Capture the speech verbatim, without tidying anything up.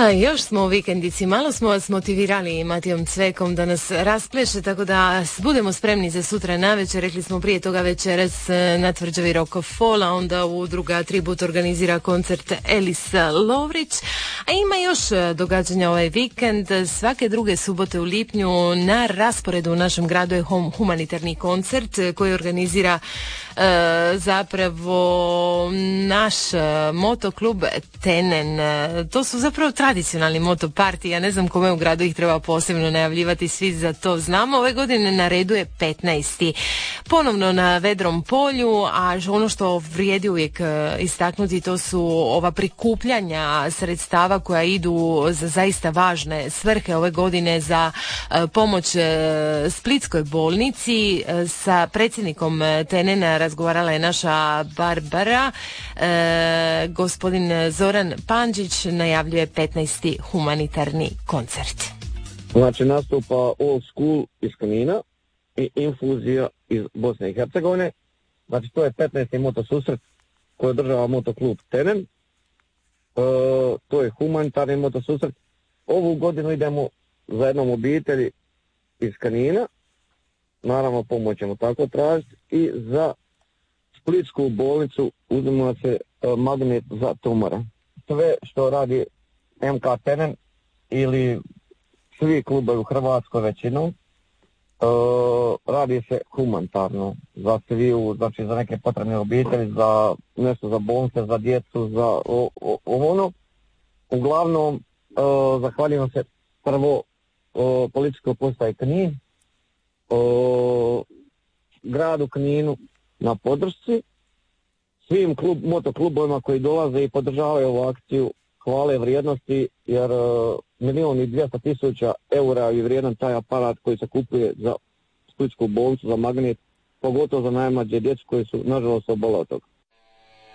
A još smo u vikendici, malo smo vas motivirali Matijom Cvekom da nas raspleše, tako da budemo spremni za sutra navečer. Rekli smo prije toga večeras na tvrđavi Rock of Fall, a onda udruga Tribut organizira koncert Elis Lovrić. A ima još događanja ovaj vikend. Svake druge subote u lipnju na rasporedu u našem gradu je humanitarni koncert koji organizira e, zapravo naš motoklub Tenen. To su zapravo tradicionalni motoparti, ja ne znam kome u gradu ih treba posebno najavljivati, svi za to znamo. Ove godine na redu je petnaesti. Ponovno na Vedrom polju, a ono što vrijedi uvijek istaknuti to su ova prikupljanja sredstava koja idu za zaista važne svrhe ove godine za pomoć Splitskoj bolnici. Sa predsjednikom Tenena razgovarala je naša Barbara. E, gospodin Zoran Panđić najavljuje petnaesti humanitarni koncert. Znači nastupa Old School iz Knina i Infuzija iz Bosne i Hercegovine. Znači to je petnaesti motosusret koji održava motoklub Tenen. E, to je humanitarni motosusret. Ovu godinu idemo za jednom obitelji iz Knina. Naravno pomoć ćemo tako tražiti. I za Splitsku bolnicu uzima se e, magnet za tumora. Sve što radi M K Tenen ili svi klubovi u Hrvatskoj većinom, e, radi se humanitarno za sviju, znači za neke potrebne obitelji, za nešto za bolnice, za djecu, za o, o, ono. Uglavnom, e, zahvaljujem se prvo o, policijskoj postaji Knin, o, gradu Kninu na podršci, svim klub, motoklubovima koji dolaze i podržavaju ovu akciju, hvale vrijednosti, jer uh, milijon i dvjesto tisuća eura je vrijedan taj aparat koji se kupuje za Splitsku bolnicu, za magnet, pogotovo za najmlađe djecu koji su nažalost obola od toga.